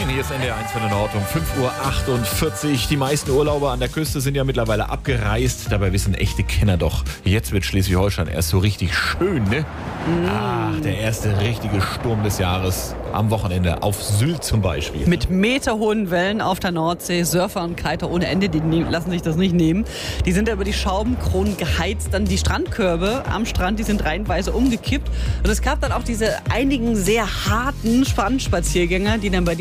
hier ist NDR1 für den Ort um 5:48 Uhr. Die meisten Urlauber an der Küste sind ja mittlerweile abgereist. Dabei wissen echte Kenner doch, jetzt wird Schleswig-Holstein erst so richtig schön, ne? Ach, der erste richtige Sturm des Jahres am Wochenende auf Sylt zum Beispiel. Mit meterhohen Wellen auf der Nordsee, Surfer und Kiter ohne Ende, die lassen sich das nicht nehmen. Die sind ja über die Schraubenkronen geheizt. Dann die Strandkörbe am Strand, die sind reihenweise umgekippt. Und es gab dann auch diese einigen sehr harten Strandspaziergänger, die dann bei